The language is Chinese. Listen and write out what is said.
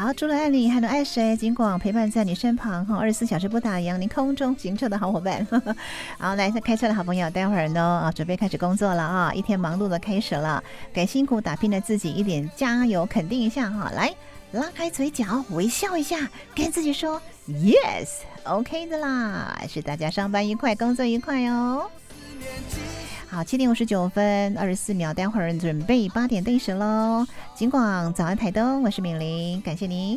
好，除了爱你还能爱谁？尽管陪伴在你身旁24小时不打烊，你空中行车的好伙伴。好，来，开车的好朋友，待会儿呢准备开始工作了啊，一天忙碌的开始了，给辛苦打拼的自己一点加油，肯定一下哈，来拉开嘴角，微笑一下，跟自己说 yes，OK 的啦，是大家上班愉快，工作愉快哦。好，7点59分24秒，待会儿准备8点定时喽。金广早安台东，我是敏玲，感谢您。